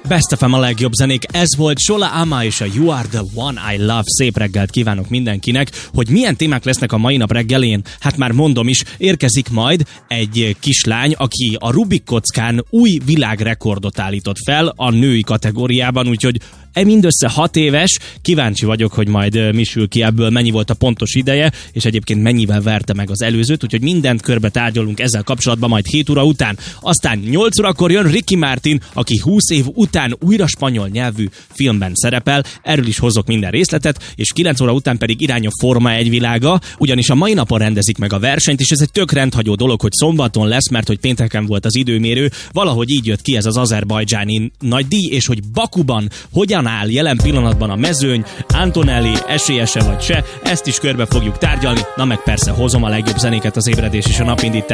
Best FM a legjobb zenék, ez volt Sola Ama és a You Are The One I Love. Szép reggelt kívánok mindenkinek. Hogy milyen témák lesznek a mai nap reggelén? Hát már mondom is, érkezik majd egy kislány, aki a Rubik kockán új világrekordot állított fel a női kategóriában, úgyhogy mindössze 6 éves, kíváncsi vagyok, hogy majd mi sül ki ebből, mennyi volt a pontos ideje, és egyébként mennyivel verte meg az előzőt, úgyhogy mindent körbe tárgyalunk ezzel kapcsolatban majd 7 óra után. Aztán 8 órakor jön Ricky Martin, aki 20 év után újra spanyol nyelvű filmben szerepel, erről is hozok minden részletet, és 9 óra után pedig irány a Forma 1 világa, ugyanis a mai napon rendezik meg a versenyt, és ez egy tök rendhagyó dolog, hogy szombaton lesz, mert hogy pénteken volt az időmérő, valahogy így jött ki ez az azerbajdzsáni nagy díj, és hogy Bakuban hogyan áll jelen pillanatban a mezőny, Antonelli esélyese vagy se, ezt is körbe fogjuk tárgyalni, na meg persze hozom a legjobb zenéket az ébredés és a napindítás